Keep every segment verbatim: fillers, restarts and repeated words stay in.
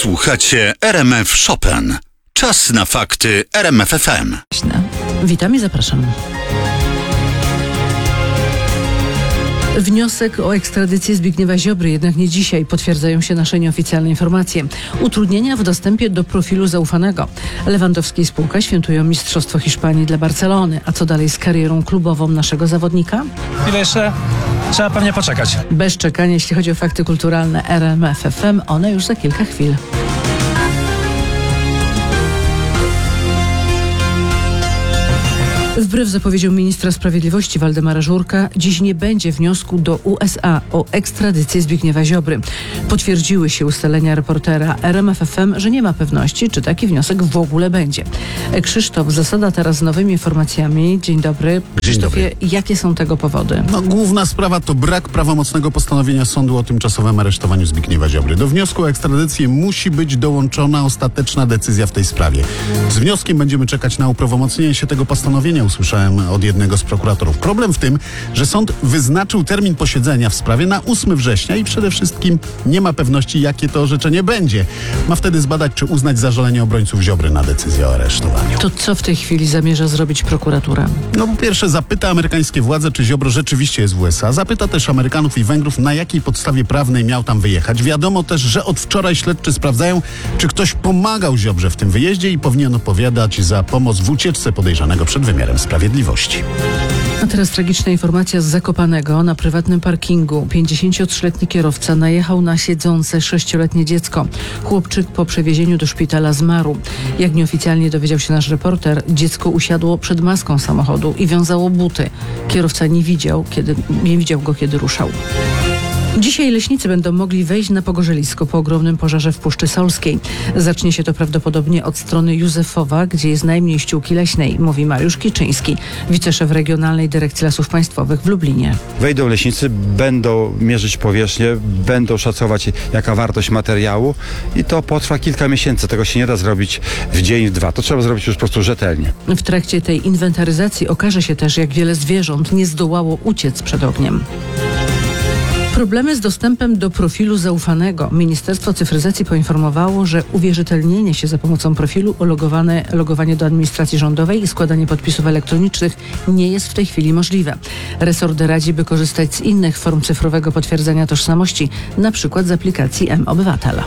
Słuchacie R M F Chopin. Czas na fakty R M F F M. Witam i zapraszam. Wniosek o ekstradycję Zbigniewa Ziobry jednak nie dzisiaj, potwierdzają się nasze nieoficjalne informacje. Utrudnienia w dostępie do profilu zaufanego. Lewandowski i spółka świętują Mistrzostwo Hiszpanii dla Barcelony. A co dalej z karierą klubową naszego zawodnika? Chwilę jeszcze trzeba pewnie poczekać. Bez czekania, jeśli chodzi o fakty kulturalne R M F F M, one już za kilka chwil. Wbrew zapowiedziom ministra sprawiedliwości Waldemara Żurka, dziś nie będzie wniosku do U S A o ekstradycję Zbigniewa Ziobry. Potwierdziły się ustalenia reportera R M F F M, że nie ma pewności, czy taki wniosek w ogóle będzie. Krzysztof Zasada teraz z nowymi informacjami. Dzień dobry. Krzysztofie, jakie są tego powody? No, główna sprawa to brak prawomocnego postanowienia sądu o tymczasowym aresztowaniu Zbigniewa Ziobry. Do wniosku o ekstradycję musi być dołączona ostateczna decyzja w tej sprawie. Z wnioskiem będziemy czekać na uprawomocnienie się tego postanowienia, usłyszałem od jednego z prokuratorów. Problem w tym, że sąd wyznaczył termin posiedzenia w sprawie na ósmego września i przede wszystkim nie ma pewności, jakie to orzeczenie będzie. Ma wtedy zbadać, czy uznać zażalenie obrońców Ziobry na decyzję o aresztowaniu. To co w tej chwili zamierza zrobić prokuratura? No po pierwsze zapyta amerykańskie władze, czy Ziobro rzeczywiście jest w U S A. Zapyta też Amerykanów i Węgrów, na jakiej podstawie prawnej miał tam wyjechać. Wiadomo też, że od wczoraj śledczy sprawdzają, czy ktoś pomagał Ziobrze w tym wyjeździe i powinien odpowiadać za pomoc w ucieczce podejrzanego przed wymiarem sprawiedliwości. A teraz tragiczna informacja z Zakopanego. Na prywatnym parkingu pięćdziesięciotrzyletni kierowca najechał na siedzące sześcioletnie dziecko. Chłopczyk po przewiezieniu do szpitala zmarł. Jak nieoficjalnie dowiedział się nasz reporter, dziecko usiadło przed maską samochodu i wiązało buty. Kierowca nie widział, kiedy, nie widział go, kiedy ruszał. Dzisiaj leśnicy będą mogli wejść na Pogorzelisko po ogromnym pożarze w Puszczy Solskiej. Zacznie się to prawdopodobnie od strony Józefowa, gdzie jest najmniej ściółki leśnej, mówi Mariusz Kiczyński, wiceszef Regionalnej Dyrekcji Lasów Państwowych w Lublinie. Wejdą leśnicy, będą mierzyć powierzchnię, będą szacować, jaka wartość materiału i to potrwa kilka miesięcy. Tego się nie da zrobić w dzień, w dwa. To trzeba zrobić już po prostu rzetelnie. W trakcie tej inwentaryzacji okaże się też, jak wiele zwierząt nie zdołało uciec przed ogniem. Problemy z dostępem do profilu zaufanego. Ministerstwo Cyfryzacji poinformowało, że uwierzytelnienie się za pomocą profilu, logowane, logowanie do administracji rządowej i składanie podpisów elektronicznych nie jest w tej chwili możliwe. Resort radzi, by korzystać z innych form cyfrowego potwierdzenia tożsamości, na przykład z aplikacji M-Obywatel.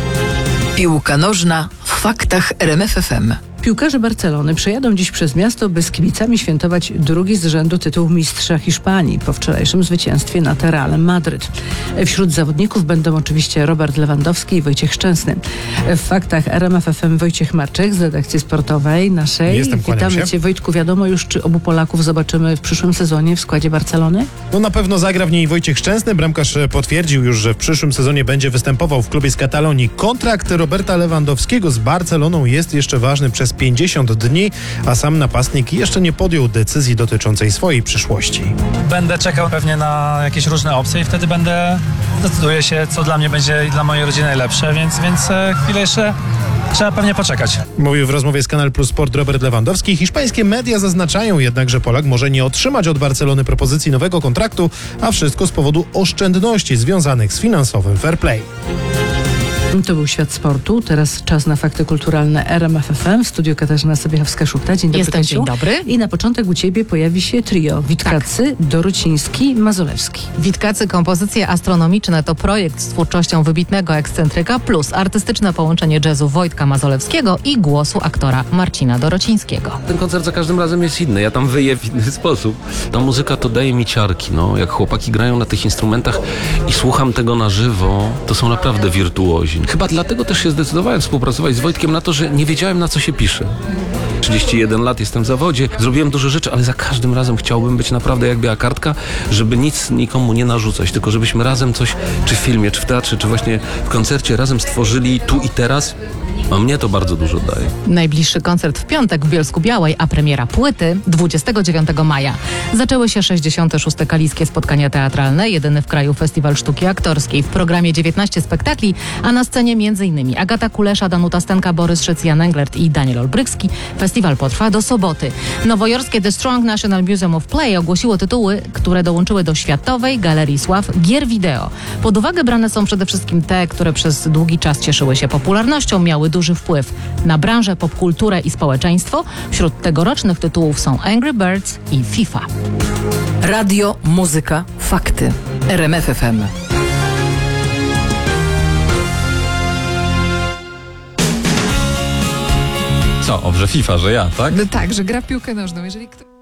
Piłka nożna w faktach R M F F M. Piłkarze Barcelony przejadą dziś przez miasto, by z kibicami świętować drugi z rzędu tytuł mistrza Hiszpanii po wczorajszym zwycięstwie nad Realem Madryt. Wśród zawodników będą oczywiście Robert Lewandowski i Wojciech Szczęsny. W faktach R M F F M Wojciech Marczek z redakcji sportowej naszej. Jestem, kłaniam Witamy się. Cię, Wojtku. Wiadomo już, czy obu Polaków zobaczymy w przyszłym sezonie w składzie Barcelony? No na pewno zagra w niej Wojciech Szczęsny. Bramkarz potwierdził już, że w przyszłym sezonie będzie występował w klubie z Katalonii. Kontrakt Roberta Lewandowskiego z Barceloną jest jeszcze ważny przez pięćdziesiąt dni, a sam napastnik jeszcze nie podjął decyzji dotyczącej swojej przyszłości. Będę czekał pewnie na jakieś różne opcje i wtedy będę decyduję się, co dla mnie będzie i dla mojej rodziny najlepsze, więc, więc e, chwilę jeszcze trzeba pewnie poczekać. Mówił w rozmowie z Kanal Plus Sport Robert Lewandowski. Hiszpańskie media zaznaczają jednak, że Polak może nie otrzymać od Barcelony propozycji nowego kontraktu, a wszystko z powodu oszczędności związanych z finansowym fair play. To był Świat Sportu. Teraz czas na fakty kulturalne R M F F M. W studiu Katarzyna Sobiechowska-Szupta. Dzień dobry, Jestem, Kasiu. dzień dobry. I na początek u Ciebie pojawi się trio. Witkacy, tak. Dorociński, Mazolewski. Witkacy kompozycje astronomiczne to projekt z twórczością wybitnego ekscentryka plus artystyczne połączenie jazzu Wojtka Mazolewskiego i głosu aktora Marcina Dorocińskiego. Ten koncert za każdym razem jest inny. Ja tam wyję w inny sposób. Ta muzyka to daje mi ciarki. No. Jak chłopaki grają na tych instrumentach i słucham tego na żywo, to są naprawdę wirtuozi. Chyba dlatego też się zdecydowałem współpracować z Wojtkiem na to, że nie wiedziałem, na co się pisze. trzydzieści jeden lat, jestem w zawodzie, zrobiłem dużo rzeczy, ale za każdym razem chciałbym być naprawdę jak biała kartka, żeby nic nikomu nie narzucać, tylko żebyśmy razem coś, czy w filmie, czy w teatrze, czy właśnie w koncercie razem stworzyli tu i teraz. A mnie to bardzo dużo daje. Najbliższy koncert w piątek w Bielsku-Białej, a premiera płyty dwudziestego dziewiątego maja. Zaczęły się sześćdziesiąte szóste Kaliskie Spotkania Teatralne, jedyny w kraju festiwal sztuki aktorskiej. W programie dziewiętnaście spektakli, a na scenie m.in. Agata Kulesza, Danuta Stenka, Borys Szyc, Jan Englert i Daniel Olbrychski. Festiwal Festiwal potrwa do soboty. Nowojorskie The Strong National Museum of Play ogłosiło tytuły, które dołączyły do Światowej Galerii Sław Gier Wideo. Pod uwagę brane są przede wszystkim te, które przez długi czas cieszyły się popularnością, miały duży wpływ na branżę, popkulturę i społeczeństwo. Wśród tegorocznych tytułów są Angry Birds i FIFA. Radio, muzyka, fakty. R M F F M. Co, o, że FIFA, że ja, tak? No tak, że gra w piłkę nożną. Jeżeli kto...